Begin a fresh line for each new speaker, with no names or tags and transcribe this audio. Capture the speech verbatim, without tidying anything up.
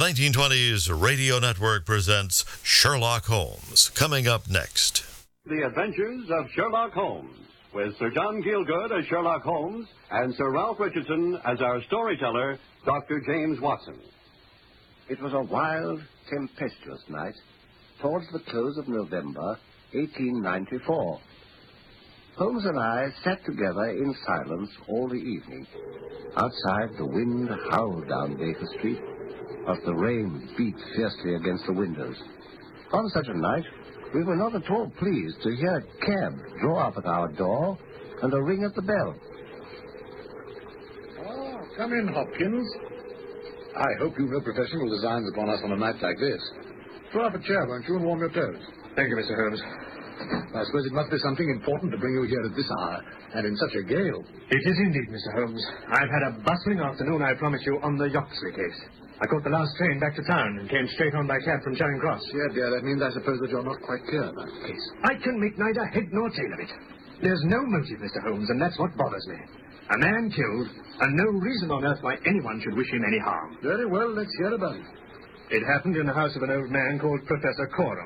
nineteen twenties Radio Network presents Sherlock Holmes. Coming up next.
The Adventures of Sherlock Holmes, with Sir John Gielgud as Sherlock Holmes and Sir Ralph Richardson as our storyteller, Doctor James Watson.
It was a wild, tempestuous night, towards the close of November, eighteen ninety-four. Holmes and I sat together in silence all the evening. Outside, the wind howled down Baker Street, as the rain beat fiercely against the windows. On such a night, we were not at all pleased to hear a cab draw up at our door and a ring at the bell.
Oh, come in, Hopkins. I hope you've no professional designs upon us on a night like this. Throw up a chair, won't you, and warm your toes.
Thank you, Mister Holmes.
I suppose it must be something important to bring you here at this hour, and in such a gale.
It is indeed, Mister Holmes. I've had a bustling afternoon, I promise you, on the Yoxley case. I caught the last train back to town and came straight on by cab from Charing Cross.
Yeah, dear, that means I suppose that you're not quite clear about the case.
I can make neither head nor tail of it. There's no motive, Mister Holmes, and that's what bothers me. A man killed, and no reason on earth why anyone should wish him any harm.
Very well, let's hear about it.
It happened in the house of an old man called Professor Coram.